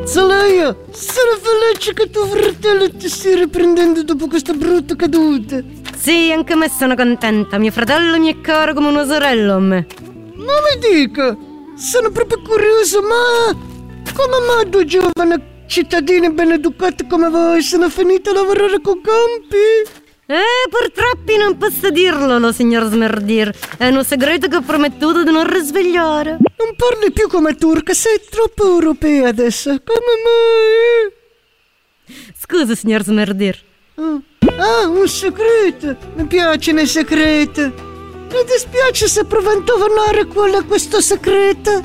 Zoleia, sono felice che tuo fratello ti stia riprendendo dopo questa brutta caduta. Sì, anche me sono contenta. Mio fratello mi è caro come una sorella a me. Ma mi dica, sono proprio curioso, ma come mai due giovani cittadini ben educati come voi sono finiti a lavorare con campi? Purtroppo non posso dirlo, signor Smerdir. È un segreto che ho promettuto di non risvegliare. Non parli più come turca, sei troppo europea adesso. Come mai? Scusa, signor Smerdir. Un segreto. Mi piacciono i segreti. Mi dispiace se provo a indovinare qual è questo segreto.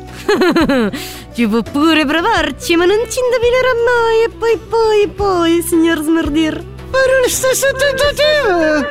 Ci può pure provarci, ma non ci indovinerà mai. E poi, signor Smerdir. Era la stessa tentativa.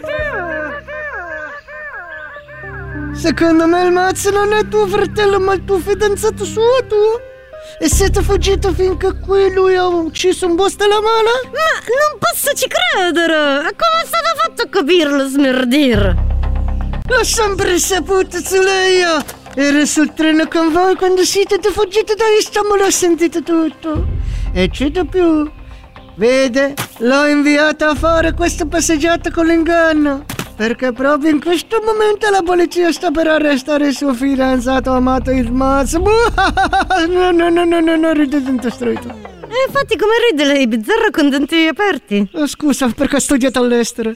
Secondo me il mazzo non è tuo fratello, ma il tuo fidanzato suo, tu. E siete fuggito finché qui lui ha ucciso un boss della mala? Ma non posso ci credere! Come è stato fatto a capirlo, Smerdir? L'ho sempre saputo, Zuleia! Ero sul treno con voi quando siete fuggiti da Istanbul, ho sentito tutto. E c'è da più. Vede, l'ho inviata a fare questa passeggiata con l'inganno. Perché proprio in questo momento la polizia sta per arrestare il suo fidanzato amato il mazzo. No, ridete intostruito. Infatti come ride lei, bizzarro con denti aperti? Scusa, perché ho studiato all'estero.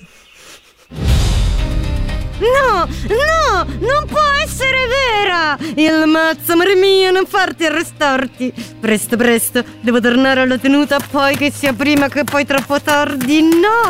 No, non può essere vera! Il mazzo, amore mio, non farti arrestarti. Presto, devo tornare alla tenuta, poi che sia prima che poi troppo tardi. No!